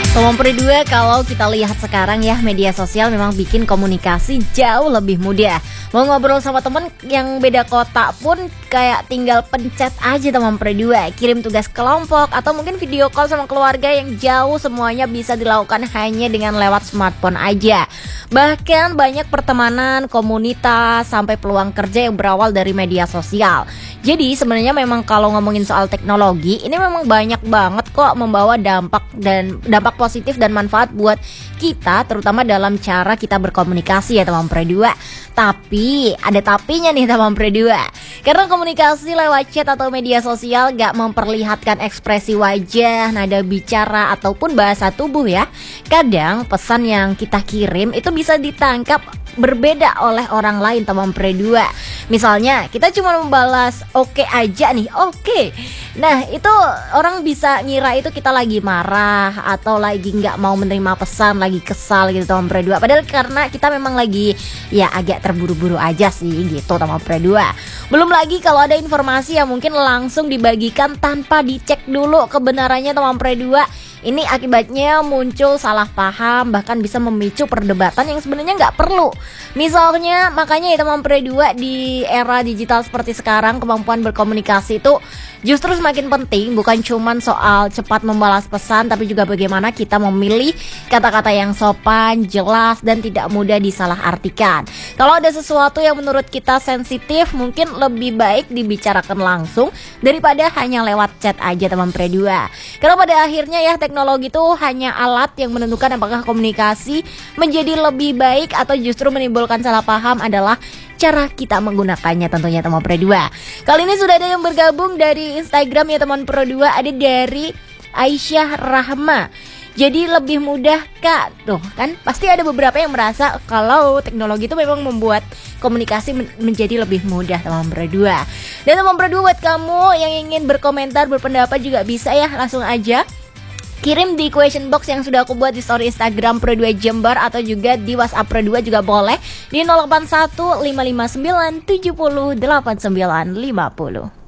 Teman Perdua, kalau kita lihat sekarang ya, media sosial memang bikin komunikasi jauh lebih mudah. Mau ngobrol sama temen yang beda kota pun kayak tinggal pencet aja teman Perdua. Kirim tugas kelompok atau mungkin video call sama keluarga yang jauh, semuanya bisa dilakukan hanya dengan lewat smartphone aja. Bahkan banyak pertemanan, komunitas, sampai peluang kerja yang berawal dari media sosial. Jadi sebenarnya memang kalau ngomongin soal teknologi, ini memang banyak banget kok membawa dampak positif dan manfaat buat kita, terutama dalam cara kita berkomunikasi ya teman Perdua. Tapi ada tapinya nih teman Perdua, karena komunikasi lewat chat atau media sosial gak memperlihatkan ekspresi wajah, nada bicara ataupun bahasa tubuh ya. Kadang pesan yang kita kirim itu bisa ditangkap berbeda oleh orang lain teman Perdua. Misalnya kita cuma membalas oke aja nih, oke. Nah itu orang bisa ngira itu kita lagi marah atau lagi nggak mau menerima pesan, lagi kesal gitu teman Perdua. Padahal karena kita memang lagi ya agak terburu-buru aja sih gitu teman Perdua. Belum lagi kalau ada informasi yang mungkin langsung dibagikan tanpa dicek dulu kebenarannya teman Perdua. Ini akibatnya muncul salah paham, bahkan bisa memicu perdebatan yang sebenarnya nggak perlu. Misalnya, makanya ya teman Perdua, di era digital seperti sekarang, kemampuan berkomunikasi itu justru semakin penting. Bukan cuman soal cepat membalas pesan, tapi juga bagaimana kita memilih kata-kata yang sopan, jelas, dan tidak mudah disalahartikan. Kalau ada sesuatu yang menurut kita sensitif, mungkin lebih baik dibicarakan langsung daripada hanya lewat chat aja teman Perdua. Karena pada akhirnya ya, teknologi itu hanya alat yang menentukan apakah komunikasi menjadi lebih baik atau justru menimbulkan salah paham adalah cara kita menggunakannya tentunya teman Perdua. Kali ini sudah ada yang bergabung dari Instagram ya teman Perdua, ada dari Aisyah Rahma. Jadi lebih mudah kak, tuh kan pasti ada beberapa yang merasa kalau teknologi itu memang membuat komunikasi menjadi lebih mudah teman Perdua. Dan teman Perdua, buat kamu yang ingin berkomentar, berpendapat juga bisa ya, langsung aja kirim di question box yang sudah aku buat di story Instagram Perdua Jember, atau juga di WhatsApp Perdua juga boleh di 081 559 70 89 50.